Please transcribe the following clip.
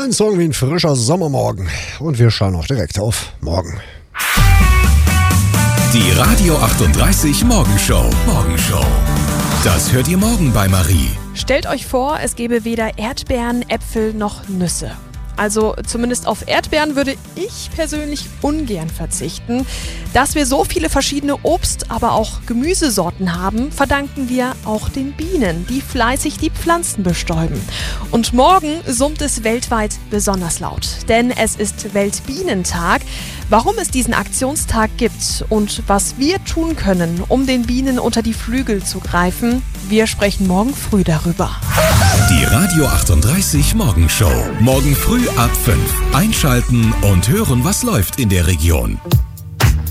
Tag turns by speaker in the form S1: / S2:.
S1: Ein Song wie ein frischer Sommermorgen. Und wir schauen auch direkt auf morgen.
S2: Die Radio 38 Morgenshow. Das hört ihr morgen bei Marie.
S3: Stellt euch vor, es gäbe weder Erdbeeren, Äpfel noch Nüsse. Also zumindest auf Erdbeeren würde ich persönlich ungern verzichten. Dass wir so viele verschiedene Obst-, aber auch Gemüsesorten haben, verdanken wir auch den Bienen, die fleißig die Pflanzen bestäuben. Und morgen summt es weltweit besonders laut, denn es ist Weltbienentag. Warum es diesen Aktionstag gibt und was wir tun können, um den Bienen unter die Flügel zu greifen, wir sprechen morgen früh darüber.
S2: Die Radio 38 Morgenshow. Morgen früh ab 5. Einschalten und hören, was läuft in der Region.